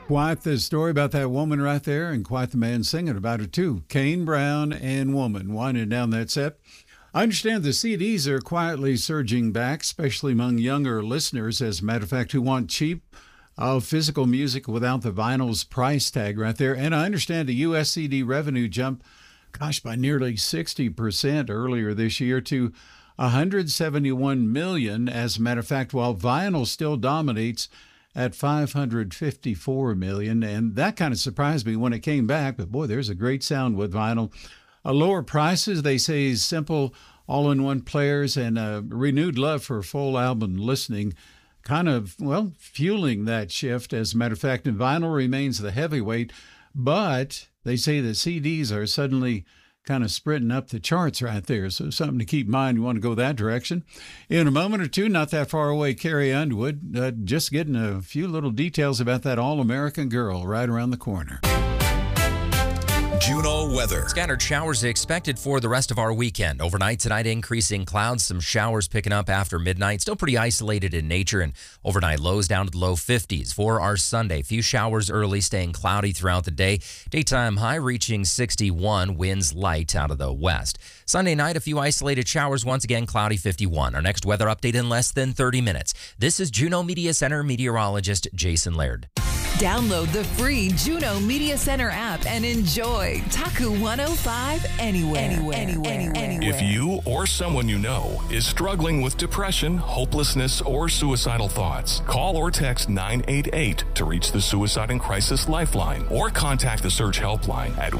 Quite the story about that woman right there, and quite the man singing about it, too. Kane Brown and Woman, winding down that set. I understand the CDs are quietly surging back, especially among younger listeners, as a matter of fact, who want cheap physical music without the vinyl's price tag right there. And I understand the U.S. CD revenue jumped, by nearly 60% earlier this year to $171 million. As a matter of fact, while vinyl still dominates at $554 million, and that kind of surprised me when it came back. But boy, there's a great sound with vinyl. Lower prices, they say, simple all-in-one players, and a renewed love for full album listening, kind of, fueling that shift. As a matter of fact, and vinyl remains the heavyweight, but they say the CDs are suddenly kind of sprinting up the charts right there. So something to keep in mind. You want to go that direction. In a moment or two, not that far away, Carrie Underwood, just getting a few little details about that All-American Girl right around the corner. Juneau weather. Scattered showers expected for the rest of our weekend. Overnight tonight, increasing clouds, some showers picking up after midnight. Still pretty isolated in nature, and overnight lows down to the low 50s. For our Sunday, few showers early, staying cloudy throughout the day. Daytime high reaching 61, winds light out of the west. Sunday night, a few isolated showers, once again cloudy, 51. Our next weather update in less than 30 minutes. This is Juneau Media Center meteorologist Jason Laird. Download the free Juneau Media Center app and enjoy Taku 105 anywhere. If you or someone you know is struggling with depression, hopelessness, or suicidal thoughts, call or text 988 to reach the Suicide and Crisis Lifeline, or contact the Surge Helpline at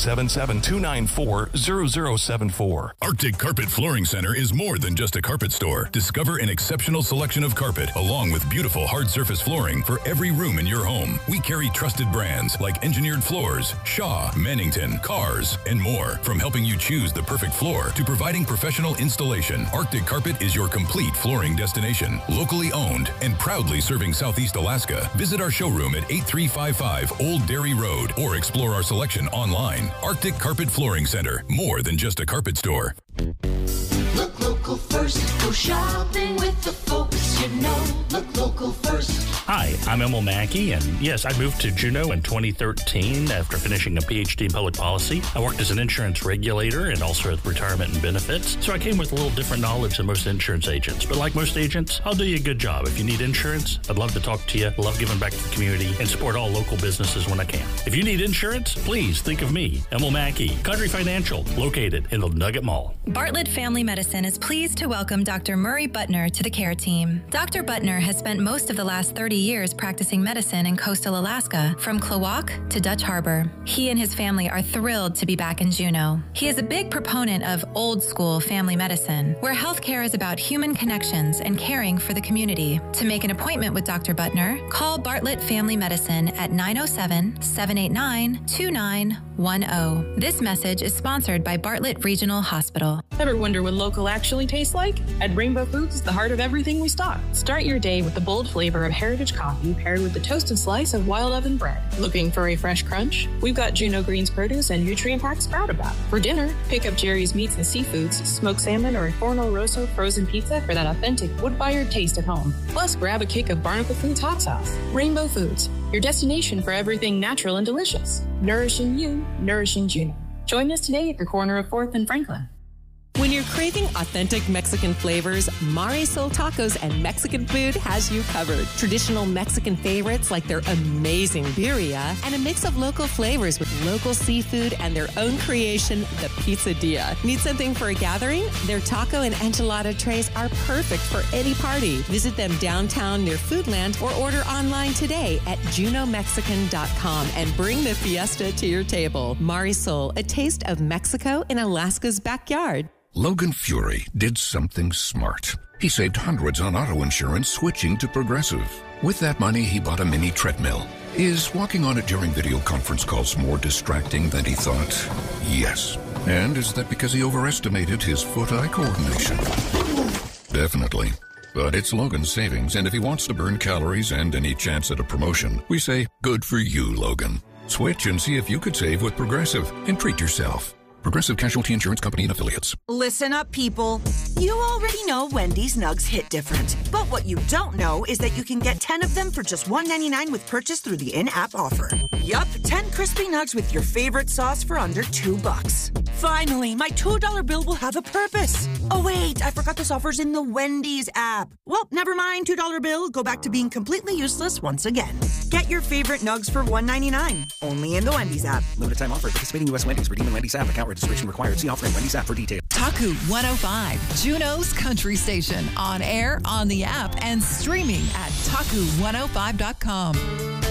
1-877-294-0074. Arctic Carpet Flooring Center is more than just a carpet store. Discover an exceptional selection of carpet, along with beautiful hard surface flooring for every room in your home. We carry trusted brands like Engineered Floors, Shaw, Mannington, Cars, and more. From helping you choose the perfect floor to providing professional installation, Arctic Carpet is your complete flooring destination. Locally owned and proudly serving Southeast Alaska. Visit our showroom at 8355 Old Dairy Road or explore our selection online. Arctic Carpet Flooring Center, more than just a carpet store. Look local first. Go shopping with the folks you know. Look local first. Hi, I'm Emil Mackey, and yes, I moved to Juneau in 2013 after finishing a PhD in public policy. I worked as an insurance regulator and also at retirement and benefits, so I came with a little different knowledge than most insurance agents. But like most agents, I'll do you a good job. If you need insurance, I'd love to talk to you, love giving back to the community, and support all local businesses when I can. If you need insurance, please think of me, Emil Mackey, Country Financial, located in the Nugget Mall. Bartlett Family Medicine is pleased to welcome Dr. Murray Butner to the care team. Dr. Butner has spent most of the last 30 years practicing medicine in coastal Alaska, from Klawock to Dutch Harbor. He and his family are thrilled to be back in Juneau. He is a big proponent of old school family medicine, where healthcare is about human connections and caring for the community. To make an appointment with Dr. Butner, call Bartlett Family Medicine at 907-789-2910. This message is sponsored by Bartlett Regional Hospital. Ever wonder what local actually tastes like? At Rainbow Foods is the heart of everything we stock. Start your day with the bold flavor of heritage coffee paired with a toasted slice of wild oven bread. Looking for a fresh crunch? We've got Juneau Greens produce and nutrient-packed Sprout About. For dinner, pick up Jerry's Meats and Seafoods, smoked salmon, or a Forno Rosso frozen pizza for that authentic wood-fired taste at home. Plus, grab a kick of Barnacle Foods hot sauce. Rainbow Foods, your destination for everything natural and delicious. Nourishing you, nourishing Juneau. Join us today at the corner of 4th and Franklin. When you're craving authentic Mexican flavors, Marisol Tacos and Mexican Food has you covered. Traditional Mexican favorites like their amazing birria and a mix of local flavors with local seafood and their own creation, the Pizzadilla. Need something for a gathering? Their taco and enchilada trays are perfect for any party. Visit them downtown near Foodland or order online today at junomexican.com and bring the fiesta to your table. Marisol, a taste of Mexico in Alaska's backyard. Logan Fury did something smart. He saved hundreds on auto insurance switching to Progressive. With that money, he bought a mini treadmill. Is walking on it during video conference calls more distracting than he thought? Yes. And is that because he overestimated his foot-eye coordination? Definitely. But it's Logan's savings, and if he wants to burn calories and any chance at a promotion, we say, good for you, Logan. Switch and see if you could save with Progressive and treat yourself. Progressive Casualty Insurance Company and Affiliates. Listen up, people. You already know Wendy's Nugs hit different. But what you don't know is that you can get 10 of them for just $1.99 with purchase through the in-app offer. Yup, 10 crispy nugs with your favorite sauce for under $2. Finally, my $2 bill will have a purpose. Oh, wait, I forgot this offer's in the Wendy's app. Well, never mind, $2 bill. Go back to being completely useless once again. Get your favorite nugs for $1.99. Only in the Wendy's app. Limited time offer. Participating U.S. Wendy's. Redeem in Wendy's app. Account registration required. See offer in Wendy's app for details. Taku 105, Juneau's country station. On air, on the app, and streaming at taku105.com.